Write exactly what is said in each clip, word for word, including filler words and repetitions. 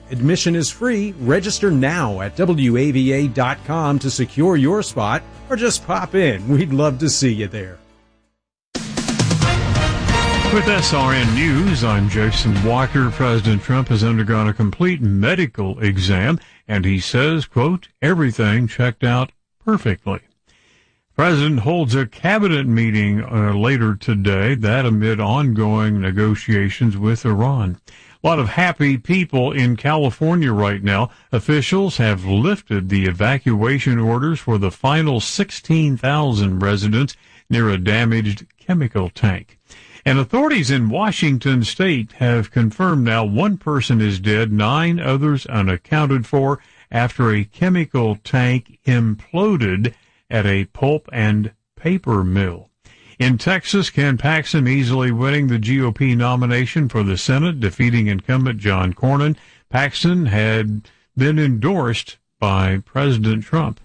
Admission is free. Register now at W A V A dot com to secure your spot, or just pop in. We'd love to see you there. With S R N News, I'm Jason Walker. President Trump has undergone a complete medical exam, and he says, quote, everything checked out perfectly. President holds a cabinet meeting uh, later today, that amid ongoing negotiations with Iran. A lot of happy people in California right now. Officials have lifted the evacuation orders for the final sixteen thousand residents near a damaged chemical tank. And authorities in Washington state have confirmed now one person is dead, nine others unaccounted for after a chemical tank imploded at a pulp and paper mill. In Texas, Ken Paxton easily winning the G O P nomination for the Senate, defeating incumbent John Cornyn. Paxton had been endorsed by President Trump.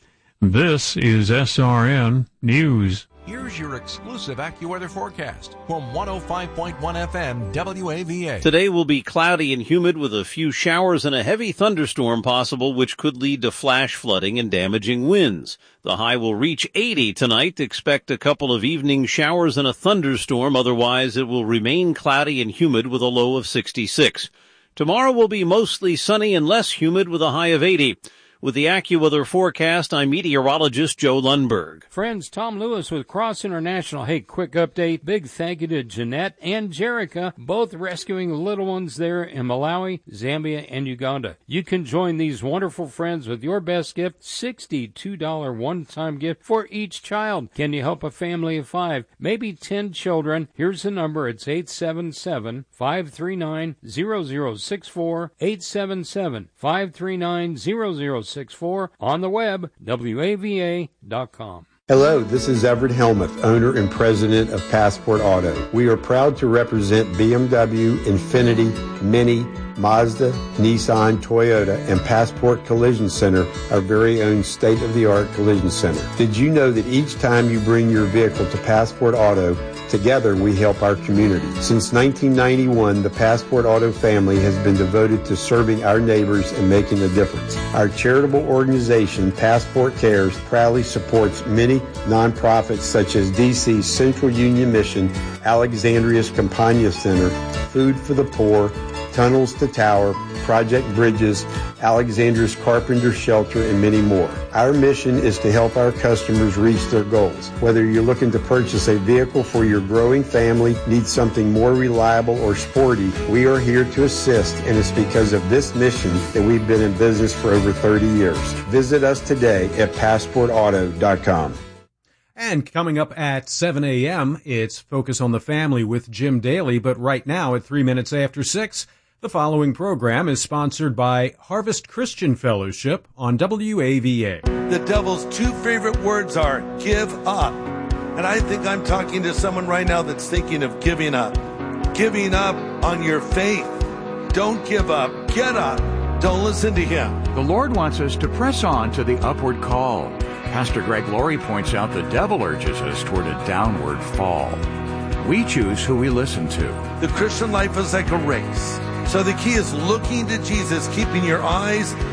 This is S R N News. Here's your exclusive AccuWeather forecast from one oh five point one F M W A V A. Today will be cloudy and humid with a few showers and a heavy thunderstorm possible, which could lead to flash flooding and damaging winds. The high will reach eighty tonight. Expect a couple of evening showers and a thunderstorm. Otherwise, it will remain cloudy and humid with a low of sixty-six. Tomorrow will be mostly sunny and less humid with a high of eighty. With the AccuWeather forecast, I'm meteorologist Joe Lundberg. Friends, Tom Lewis with Cross International. Hey, quick update. Big thank you to Jeanette and Jerica, both rescuing little ones there in Malawi, Zambia, and Uganda. You can join these wonderful friends with your best gift, sixty-two dollars one-time gift for each child. Can you help a family of five, maybe ten children? Here's the number. It's eight seven seven, five three nine, zero zero six four, eight seven seven, five three nine, zero zero six four, on the web, W A V A dot com. Hello, this is Everett Helmuth, owner and president of Passport Auto. We are proud to represent B M W, Infiniti, Mini, Mazda, Nissan, Toyota, and Passport Collision Center, our very own state-of-the-art collision center. Did you know that each time you bring your vehicle to Passport Auto, together we help our community? Since nineteen ninety-one, the Passport Auto family has been devoted to serving our neighbors and making a difference. Our charitable organization, Passport Cares, proudly supports many nonprofits such as D C's Central Union Mission, Alexandria's Campagna Center, Food for the Poor, Tunnels to Tower, Project Bridges, Alexander's Carpenter Shelter, and many more. Our mission is to help our customers reach their goals. Whether you're looking to purchase a vehicle for your growing family, need something more reliable or sporty, we are here to assist, and it's because of this mission that we've been in business for over thirty years. Visit us today at passport auto dot com. And coming up at seven a.m., it's Focus on the Family with Jim Daly. But right now, at three minutes after six, the following program is sponsored by Harvest Christian Fellowship on W A V A. The devil's two favorite words are give up. And I think I'm talking to someone right now that's thinking of giving up. Giving up on your faith. Don't give up. Get up. Don't listen to him. The Lord wants us to press on to the upward call. Pastor Greg Laurie points out the devil urges us toward a downward fall. We choose who we listen to. The Christian life is like a race. So the key is looking to Jesus, keeping your eyes